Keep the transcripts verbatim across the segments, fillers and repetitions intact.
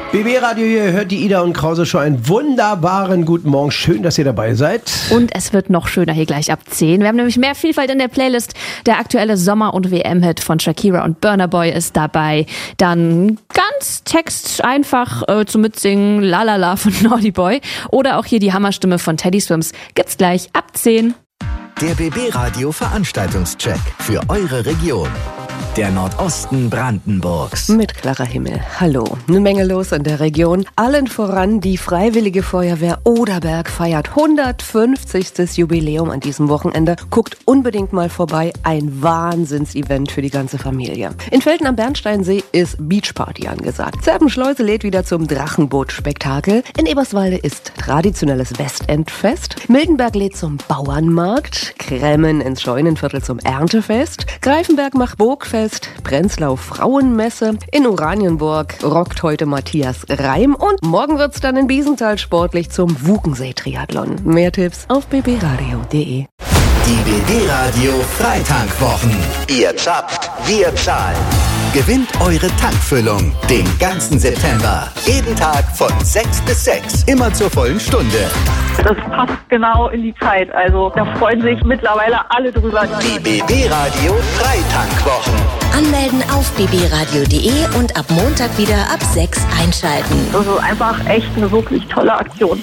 B B Radio, ihr hört die Ida und Krause Show. Einen wunderbaren guten Morgen. Schön, dass ihr dabei seid. Und es wird noch schöner hier gleich ab zehn. Wir haben nämlich mehr Vielfalt in der Playlist. Der aktuelle Sommer- und W M-Hit von Shakira und Burna Boy ist dabei. Dann ganz Text einfach äh, zum Mitsingen, La La La von Naughty Boy. Oder auch hier die Hammerstimme von Teddy Swims. Gibt's gleich ab zehn. Der B B Radio Veranstaltungscheck für eure Region. Der Nordosten Brandenburgs. Mit klarer Himmel. Hallo. Eine Menge los in der Region. Allen voran die Freiwillige Feuerwehr Oderberg feiert hundertfünfzigstes Jubiläum an diesem Wochenende. Guckt unbedingt mal vorbei. Ein Wahnsinnsevent für die ganze Familie. In Velten am Bernsteinsee ist Beachparty angesagt. Zerpenschleuse lädt wieder zum Drachenboot-Spektakel. In Eberswalde ist traditionelles Westendfest. Miltenberg lädt zum Bauernmarkt. Kremmen ins Scheunenviertel zum Erntefest. Greifenberg macht Burgfest. Prenzlau Frauenmesse. In Oranienburg rockt heute Matthias Reim. Und morgen wird's dann in Biesenthal sportlich zum Wugensee-Triathlon. Mehr Tipps auf b b radio punkt d e. Die B B Radio Freitankwwochen. Ihr zappt, wir zahlen. Gewinnt eure Tankfüllung den ganzen September. Jeden Tag von sechs bis sechs. Immer zur vollen Stunde. Das passt genau in die Zeit. Also da freuen sich mittlerweile alle drüber. Die B B Radio Freitankwwochen. Anmelden auf b b radio punkt d e und ab Montag wieder ab sechs einschalten. Also einfach echt eine wirklich tolle Aktion.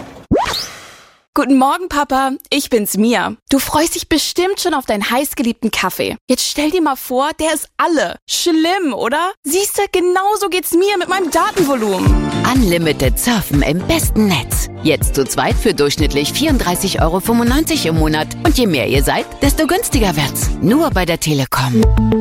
Guten Morgen, Papa. Ich bin's, Mia. Du freust dich bestimmt schon auf deinen heißgeliebten Kaffee. Jetzt stell dir mal vor, der ist alle. Schlimm, oder? Siehste, genauso geht's mir mit meinem Datenvolumen. Unlimited Surfen im besten Netz. Jetzt zu zweit für durchschnittlich vierunddreißig Euro fünfundneunzig im Monat. Und je mehr ihr seid, desto günstiger wird's. Nur bei der Telekom.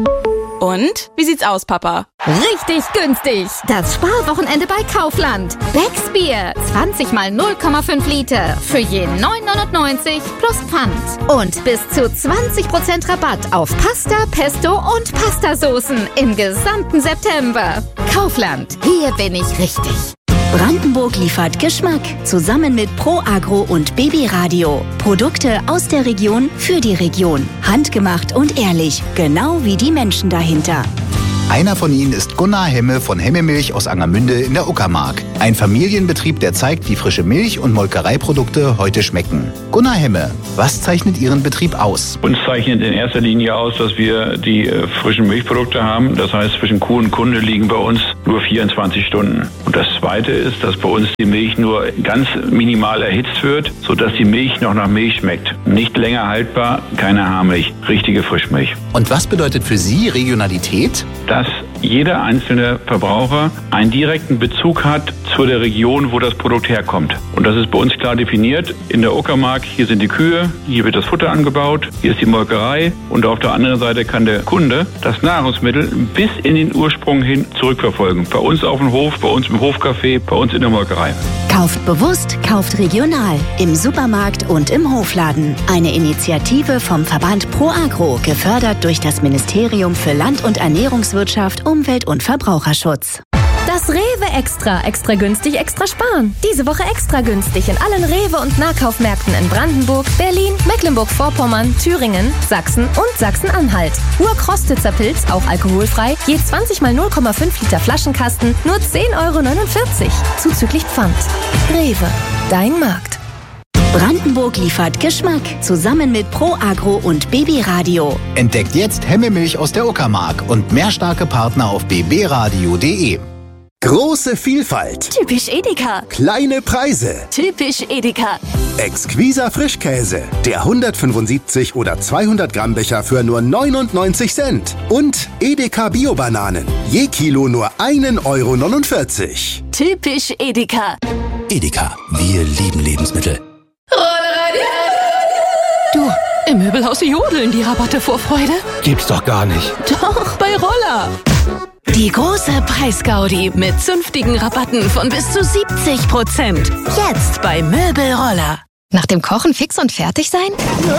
Und? Wie sieht's aus, Papa? Richtig günstig! Das Sparwochenende bei Kaufland. Becks Bier, zwanzig mal null Komma fünf Liter. Für jeden neun neunundneunzig plus Pfand. Und bis zu zwanzig Prozent Rabatt auf Pasta, Pesto und Pastasoßen im gesamten September. Kaufland, hier bin ich richtig. Brandenburg liefert Geschmack. Zusammen mit Pro Agro und B B Radio. Produkte aus der Region für die Region. Handgemacht und ehrlich. Genau wie die Menschen dahinter. Einer von ihnen ist Gunnar Hemme von Hemme Milch aus Angermünde in der Uckermark. Ein Familienbetrieb, der zeigt, wie frische Milch- und Molkereiprodukte heute schmecken. Gunnar Hemme, was zeichnet Ihren Betrieb aus? Uns zeichnet in erster Linie aus, dass wir die äh, frischen Milchprodukte haben. Das heißt, zwischen Kuh und Kunde liegen bei uns nur vierundzwanzig Stunden. Und das Zweite ist, dass bei uns die Milch nur ganz minimal erhitzt wird, sodass die Milch noch nach Milch schmeckt. Nicht länger haltbar, keine Haarmilch, richtige Frischmilch. Und was bedeutet für Sie Regionalität? Dass jeder einzelne Verbraucher einen direkten Bezug hat zu der Region, wo das Produkt herkommt. Und das ist bei uns klar definiert. In der Uckermark, hier sind die Kühe, hier wird das Futter angebaut, hier ist die Molkerei und auf der anderen Seite kann der Kunde das Nahrungsmittel bis in den Ursprung hin zurückverfolgen. Bei uns auf dem Hof, bei uns im Hofcafé, bei uns in der Molkerei. Kauft bewusst, kauft regional. Im Supermarkt und im Hofladen. Eine Initiative vom Verband Pro Agro, gefördert durch das Ministerium für Land- und Ernährungswirtschaft, Umwelt- und Verbraucherschutz. Das Rewe Extra. Extra günstig, extra sparen. Diese Woche extra günstig in allen Rewe- und Nahkaufmärkten in Brandenburg, Berlin, Mecklenburg-Vorpommern, Thüringen, Sachsen und Sachsen-Anhalt. Urkrostitzer Pilz, auch alkoholfrei, je zwanzig mal null Komma fünf Liter Flaschenkasten, nur zehn Euro neunundvierzig. Zuzüglich Pfand. Rewe, dein Markt. Brandenburg liefert Geschmack. Zusammen mit Pro Agro und B B Radio. Entdeckt jetzt Hemme Milch aus der Uckermark und mehr starke Partner auf b b radio punkt d e. Große Vielfalt. Typisch Edeka. Kleine Preise. Typisch Edeka. Exquiser Frischkäse. Der hundertfünfundsiebzig oder zweihundert Gramm Becher für nur neunundneunzig Cent. Und Edeka Bio-Bananen. Je Kilo nur ein Euro neunundvierzig. Typisch Edeka. Edeka. Wir lieben Lebensmittel. Du, im Möbelhaus jodeln die Rabatte vor Freude. Gibt's doch gar nicht. Doch, bei Roller. Die große Preisgaudi mit zünftigen Rabatten von bis zu siebzig Prozent. Jetzt bei Möbelroller. Nach dem Kochen fix und fertig sein?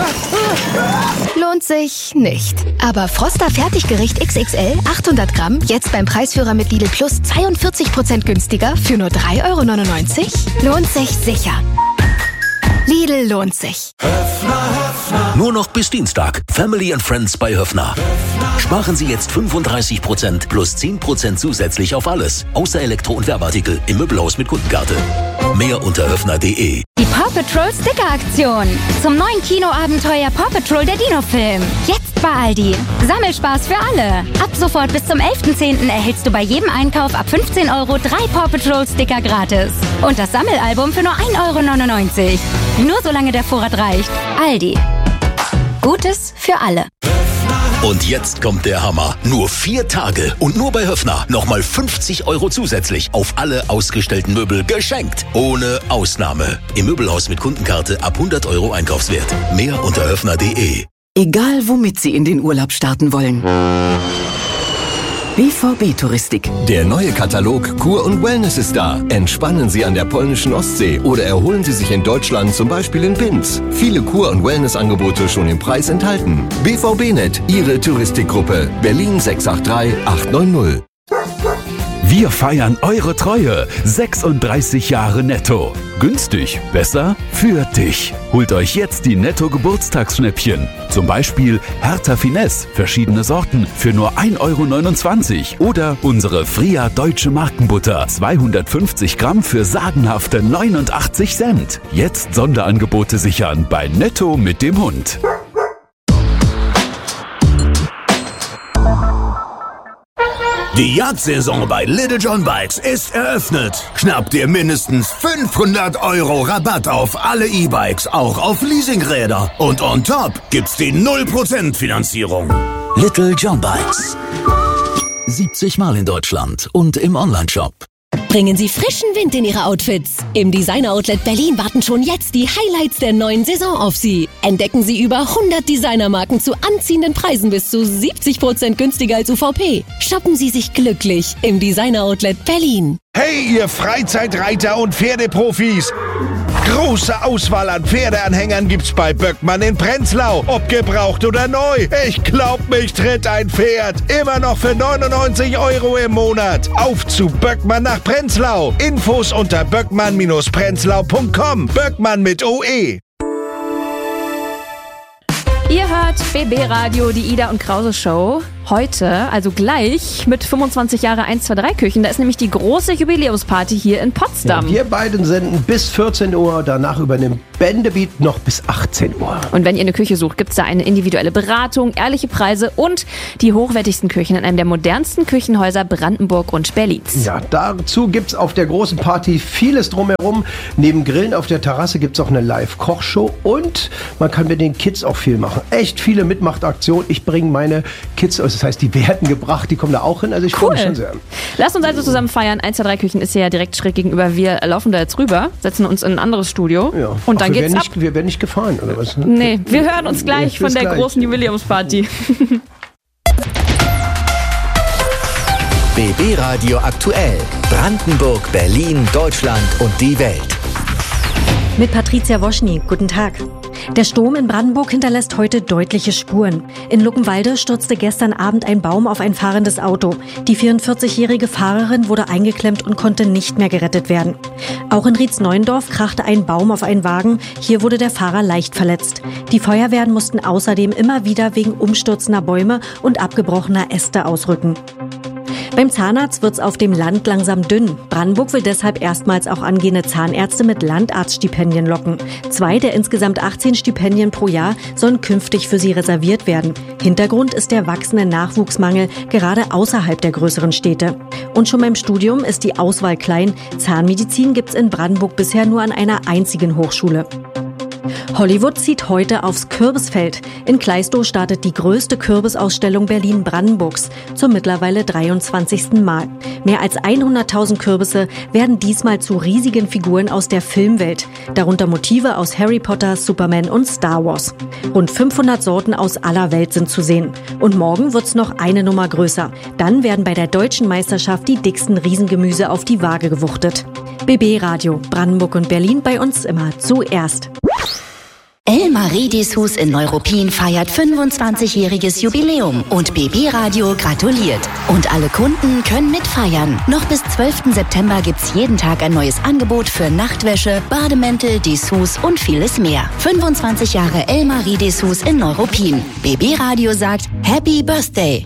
Lohnt sich nicht. Aber Froster Fertiggericht X X L achthundert Gramm, jetzt beim Preisführer mit Lidl Plus zweiundvierzig Prozent günstiger für nur drei Euro neunundneunzig? Lohnt sich sicher. Lidl lohnt sich. Nur noch bis Dienstag. Family and Friends bei Höffner. Sparen Sie jetzt fünfunddreißig Prozent plus zehn Prozent zusätzlich auf alles. Außer Elektro- und Werbeartikel im Möbelhaus mit Kundenkarte. Mehr unter höffner punkt de. Die Paw Patrol Sticker-Aktion. Zum neuen Kinoabenteuer Paw Patrol der Dino-Film. Jetzt bei Aldi. Sammelspaß für alle. Ab sofort bis zum elften zehnten erhältst du bei jedem Einkauf ab fünfzehn Euro drei Paw Patrol Sticker gratis. Und das Sammelalbum für nur ein Euro neunundneunzig. Nur solange der Vorrat reicht. Aldi. Gutes für alle. Und jetzt kommt der Hammer. Nur vier Tage und nur bei Höffner nochmal fünfzig Euro zusätzlich auf alle ausgestellten Möbel geschenkt. Ohne Ausnahme. Im Möbelhaus mit Kundenkarte ab hundert Euro Einkaufswert. Mehr unter höffner punkt de. Egal womit Sie in den Urlaub starten wollen. B V B Touristik. Der neue Katalog Kur und Wellness ist da. Entspannen Sie an der polnischen Ostsee oder erholen Sie sich in Deutschland, zum Beispiel in Binz. Viele Kur- und Wellnessangebote schon im Preis enthalten. B V B Punkt net, Ihre Touristikgruppe. Berlin sechs acht drei acht neun null. Wir feiern eure Treue. sechsunddreißig Jahre Netto. Günstig, besser für dich. Holt euch jetzt die Netto Geburtstagsschnäppchen. Zum Beispiel Hertha Finesse, verschiedene Sorten für nur ein Euro neunundzwanzig. Oder unsere Fria Deutsche Markenbutter, zweihundertfünfzig Gramm für sagenhafte neunundachtzig Cent. Jetzt Sonderangebote sichern bei Netto mit dem Hund. Die Jagdsaison bei Little John Bikes ist eröffnet. Schnapp dir mindestens fünfhundert Euro Rabatt auf alle E-Bikes, auch auf Leasingräder. Und on top gibt's die null Prozent Finanzierung. Little John Bikes. siebzig Mal in Deutschland und im Onlineshop. Bringen Sie frischen Wind in Ihre Outfits. Im Designer Outlet Berlin warten schon jetzt die Highlights der neuen Saison auf Sie. Entdecken Sie über hundert Designermarken zu anziehenden Preisen bis zu siebzig Prozent günstiger als U V P. Shoppen Sie sich glücklich im Designer Outlet Berlin. Hey, ihr Freizeitreiter und Pferdeprofis! Große Auswahl an Pferdeanhängern gibt's bei Böckmann in Prenzlau. Ob gebraucht oder neu. Ich glaub, mich tritt ein Pferd. Immer noch für neunundneunzig Euro im Monat. Auf zu Böckmann nach Prenzlau. Infos unter böckmann Prenzlau punkt com. Böckmann mit O E. Ihr hört B B Radio, die Ida und Krause Show. Heute, also gleich, mit fünfundzwanzig Jahre eins zwei drei Küchen. Da ist nämlich die große Jubiläumsparty hier in Potsdam. Ja, wir beiden senden bis vierzehn Uhr, danach übernimmt Bendebeat noch bis achtzehn Uhr. Und wenn ihr eine Küche sucht, gibt es da eine individuelle Beratung, ehrliche Preise und die hochwertigsten Küchen in einem der modernsten Küchenhäuser Brandenburg und Berlins. Ja, dazu gibt es auf der großen Party vieles drumherum. Neben Grillen auf der Terrasse gibt es auch eine Live-Kochshow und man kann mit den Kids auch viel machen. Echt viele Mitmachtaktionen. Ich bringe meine Kids, das heißt, die werden gebracht, die kommen da auch hin. Also ich cool. freue mich schon sehr. Lasst uns also zusammen feiern. eins zwei drei Küchen ist ja direkt schräg gegenüber. Wir laufen da jetzt rüber, setzen uns in ein anderes Studio ja. und dann Ach, wir geht's ab. Nicht, wir werden nicht gefahren, oder was? Nee, wir hören uns gleich nee, von der gleich. großen Jubiläumsparty. B B Radio aktuell. Brandenburg, Berlin, Deutschland und die Welt. Mit Patricia Woschny. Guten Tag. Der Sturm in Brandenburg hinterlässt heute deutliche Spuren. In Luckenwalde stürzte gestern Abend ein Baum auf ein fahrendes Auto. Die vierundvierzigjährige Fahrerin wurde eingeklemmt und konnte nicht mehr gerettet werden. Auch in Rietzneuendorf krachte ein Baum auf einen Wagen. Hier wurde der Fahrer leicht verletzt. Die Feuerwehren mussten außerdem immer wieder wegen umstürzender Bäume und abgebrochener Äste ausrücken. Beim Zahnarzt wird's auf dem Land langsam dünn. Brandenburg will deshalb erstmals auch angehende Zahnärzte mit Landarztstipendien locken. Zwei der insgesamt achtzehn Stipendien pro Jahr sollen künftig für sie reserviert werden. Hintergrund ist der wachsende Nachwuchsmangel, gerade außerhalb der größeren Städte. Und schon beim Studium ist die Auswahl klein. Zahnmedizin gibt's in Brandenburg bisher nur an einer einzigen Hochschule. Hollywood zieht heute aufs Kürbisfeld. In Kleistow startet die größte Kürbisausstellung Berlin-Brandenburgs zum mittlerweile dreiundzwanzigsten Mal. Mehr als hunderttausend Kürbisse werden diesmal zu riesigen Figuren aus der Filmwelt, darunter Motive aus Harry Potter, Superman und Star Wars. Rund fünfhundert Sorten aus aller Welt sind zu sehen. Und morgen wird's noch eine Nummer größer. Dann werden bei der Deutschen Meisterschaft die dicksten Riesengemüse auf die Waage gewuchtet. B B Radio, Brandenburg und Berlin bei uns immer zuerst. El Marie-Dessous in Neuruppin feiert fünfundzwanzigjähriges Jubiläum und B B Radio gratuliert. Und alle Kunden können mitfeiern. Noch bis zwölften September gibt's jeden Tag ein neues Angebot für Nachtwäsche, Bademäntel, Dessous und vieles mehr. fünfundzwanzig Jahre El Marie-Dessous in Neuruppin. B B Radio sagt Happy Birthday.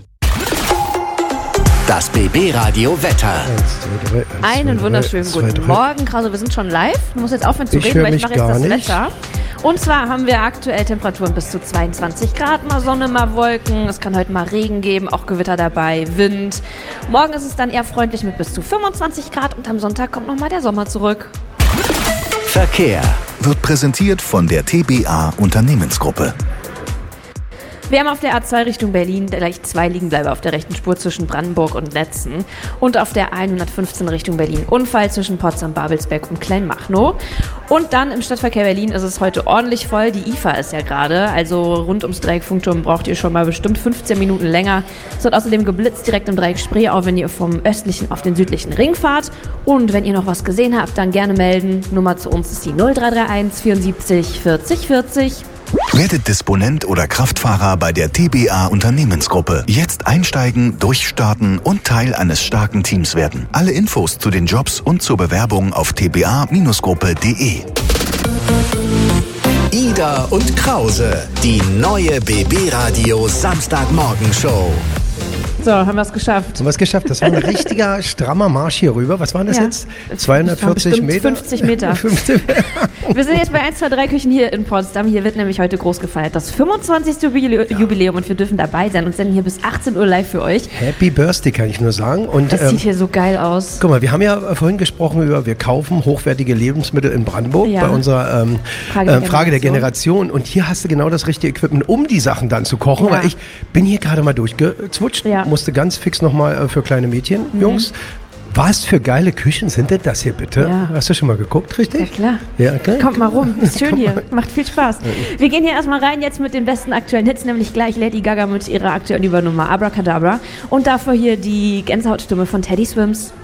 Das B B Radio Wetter. Einen wunderschönen guten Morgen, Krause. Wir sind schon live. Du musst jetzt aufhören zu Ich reden, höre weil ich mich mache jetzt gar das nicht. Wetter. Und zwar haben wir aktuell Temperaturen bis zu zweiundzwanzig Grad, mal Sonne, mal Wolken. Es kann heute mal Regen geben, auch Gewitter dabei, Wind. Morgen ist es dann eher freundlich mit bis zu fünfundzwanzig Grad und am Sonntag kommt nochmal der Sommer zurück. Verkehr wird präsentiert von der T B A Unternehmensgruppe. Wir haben auf der A zwei Richtung Berlin gleich zwei Liegenbleiber auf der rechten Spur zwischen Brandenburg und Netzen. Und auf der hundertfünfzehn Richtung Berlin Unfall zwischen Potsdam, Babelsberg und Kleinmachnow. Und dann im Stadtverkehr Berlin ist es heute ordentlich voll. Die I F A ist ja gerade, also rund ums Dreieck Funkturm braucht ihr schon mal bestimmt fünfzehn Minuten länger. Es wird außerdem geblitzt direkt im Dreieck Spree, auch wenn ihr vom östlichen auf den südlichen Ring fahrt. Und wenn ihr noch was gesehen habt, dann gerne melden. Nummer zu uns ist die null drei drei eins vierundsiebzig vierzig vierzig. Werdet Disponent oder Kraftfahrer bei der T B A Unternehmensgruppe. Jetzt einsteigen, durchstarten und Teil eines starken Teams werden. Alle Infos zu den Jobs und zur Bewerbung auf t b a Gruppe punkt de. Ida und Krause, die neue B B Radio Samstagmorgenshow. So, haben wir es geschafft. Haben wir es geschafft. Das war ein richtiger strammer Marsch hier rüber. Was waren das Ja. jetzt? zweihundertvierzig Meter? fünfzig Meter. fünfzig Meter. Wir sind jetzt bei eins zwei drei Küchen hier in Potsdam. Hier wird nämlich heute groß gefeiert. Das fünfundzwanzigste Jubilä- Jubiläum und wir dürfen dabei sein und senden hier bis achtzehn Uhr live für euch. Happy Birthday, kann ich nur sagen. Und, Das ähm, sieht hier so geil aus. Guck mal, wir haben ja vorhin gesprochen über, wir kaufen hochwertige Lebensmittel in Brandenburg Ja. bei unserer ähm, Frage der äh, Frage der Generation. Generation. Und hier hast du genau das richtige Equipment, um die Sachen dann zu kochen. Ja. Weil ich bin hier gerade mal durchgezwutscht, Ja. musste ganz fix nochmal äh, für kleine Mädchen, Mhm. Jungs. Was für geile Küchen sind denn das hier bitte? Ja. Hast du schon mal geguckt, richtig? Ja, klar. Ja, klar. Kommt mal rum, ist schön Kommt hier, mal. macht viel Spaß. Wir gehen hier erstmal rein jetzt mit den besten aktuellen Hits, nämlich gleich Lady Gaga mit ihrer aktuellen Übernummer Abracadabra und davor hier die Gänsehautstimme von Teddy Swims.